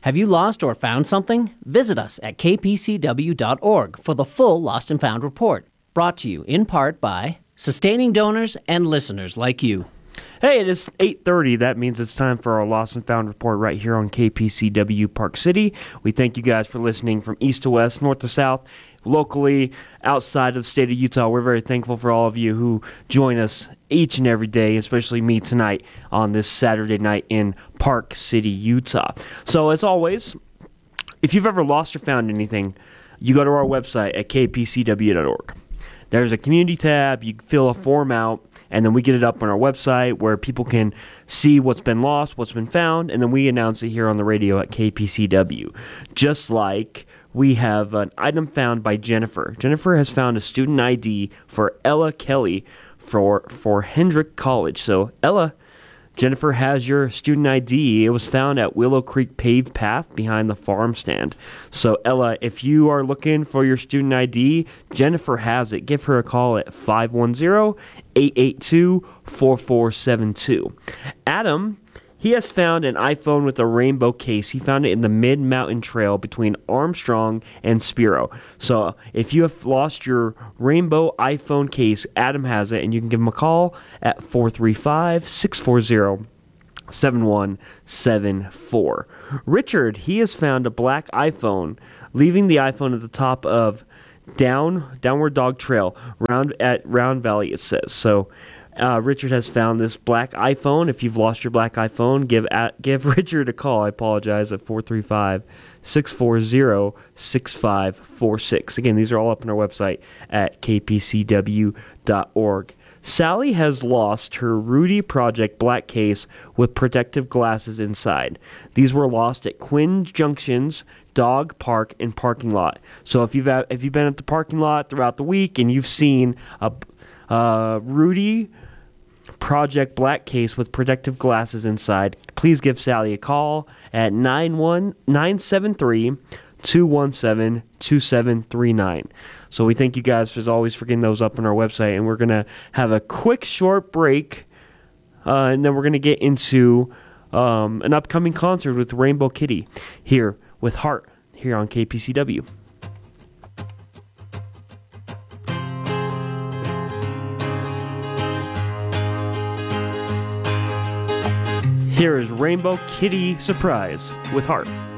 Have you lost or found something? Visit us at kpcw.org for the full Lost and Found report, brought to you in part by sustaining donors and listeners like you. Hey, it is 8:30. That means it's time for our Lost and Found report right here on KPCW Park City. We thank you guys for listening from east to west, north to south, locally, outside of the state of Utah. We're very thankful for all of you who join us each and every day, especially me tonight on this Saturday night in Park City, Utah. So as always, if you've ever lost or found anything, you go to our website at kpcw.org. There's a community tab. You fill a form out, and then we get it up on our website where people can see what's been lost, what's been found, and then we announce it here on the radio at KPCW. Just like we have an item found by Jennifer. Jennifer has found a student ID for Ella Kelly for Hendrick College. So Jennifer has your student ID. It was found at Willow Creek paved path behind the farm stand. So Ella, if you are looking for your student ID, Jennifer has it. Give her a call at 510-882-4472. Adam, he has found an iPhone with a rainbow case. He found it in the Mid-Mountain Trail between Armstrong and Spiro. So if you have lost your rainbow iPhone case, Adam has it, and you can give him a call at 435-640-7174. Richard, he has found a black iPhone, leaving the iPhone at the top of Downward Dog Trail, at Round Valley, it says. So Richard has found this black iPhone. If you've lost your black iPhone, give Richard a call. I apologize, at 435-640-6546. Again, these are all up on our website at kpcw.org. Sally has lost her Rudy Project black case with protective glasses inside. These were lost at Quinn Junction's dog park and parking lot. So if you've been at the parking lot throughout the week and you've seen a Rudy Project black case with protective glasses inside, please give Sally a call at 973-217-2739. So we thank you guys, as always, for getting those up on our website, and we're going to have a quick short break, and then we're going to get into an upcoming concert with Rainbow Kitty here with Heart here on KPCW. Here is Rainbow Kitty Surprise with Heart.